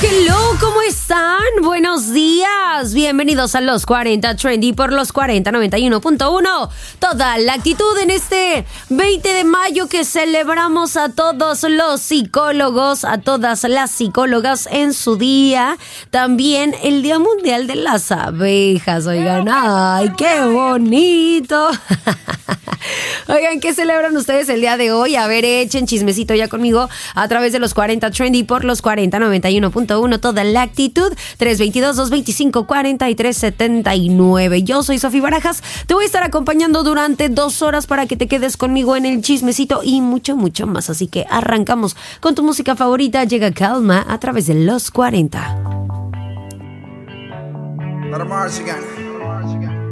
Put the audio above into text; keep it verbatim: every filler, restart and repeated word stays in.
Hello, ¿cómo están? Buenos días. Bienvenidos a Los cuarenta Trendy por Los cuarenta noventa y uno punto uno. Toda la actitud en este veinte de mayo que celebramos a todos los psicólogos, a todas las psicólogas en su día. También el Día Mundial de las Abejas. Oigan, ¡ay, qué bonito! Oigan, ¿qué celebran ustedes el día de hoy? A ver, echen chismecito ya conmigo a través de Los cuarenta Trendy por Los cuarenta noventa y uno punto uno. Toda la actitud. tres dos dos, dos dos cinco, cuatro tres siete nueve. Yo soy Sofía Barajas. Te voy a estar acompañando durante dos horas para que te quedes conmigo en el chismecito y mucho, mucho más. Así que arrancamos con tu música favorita. Llega Calma a través de Los cuarenta. Let 'em march again.